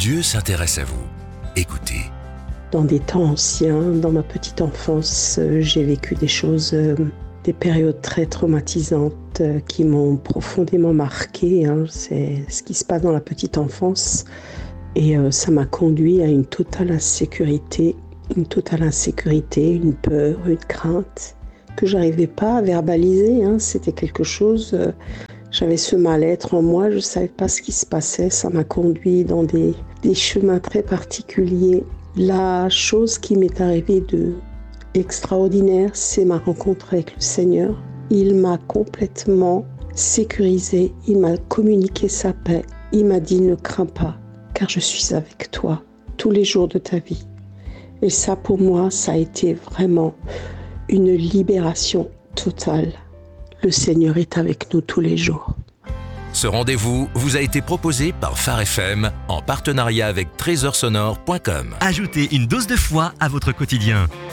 Dieu s'intéresse à vous. Écoutez. Dans des temps anciens, dans ma petite enfance, j'ai vécu des choses, des périodes très traumatisantes qui m'ont profondément marquée. C'est ce qui se passe dans la petite enfance. Et ça m'a conduit à une totale insécurité, une peur, une crainte que j'arrivais pas à verbaliser. C'était quelque chose, j'avais ce mal-être en moi, je savais pas ce qui se passait. Ça m'a conduit dans des chemins très particuliers. La chose qui m'est arrivée de extraordinaire, c'est ma rencontre avec le Seigneur. Il m'a complètement sécurisée, il m'a communiqué sa paix. Il m'a dit « Ne crains pas, car je suis avec toi tous les jours de ta vie ». Et ça, pour moi, ça a été vraiment une libération totale. Le Seigneur est avec nous tous les jours. Ce rendez-vous vous a été proposé par Phare FM en partenariat avec trésorsonore.com. Ajoutez une dose de foi à votre quotidien.